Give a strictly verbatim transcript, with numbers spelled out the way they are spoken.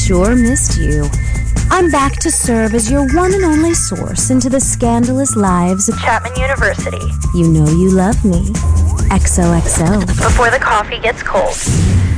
sure missed you. I'm back to serve as your one and only source into the scandalous lives of Chapman University. You know you love me. X O X O. Before the coffee gets cold.